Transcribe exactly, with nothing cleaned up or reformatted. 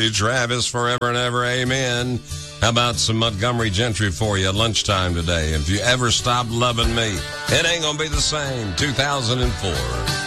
you, Travis, forever and ever, amen. How about some Montgomery Gentry for you at lunchtime today? If you ever stop loving me, it ain't gonna be the same. two thousand four.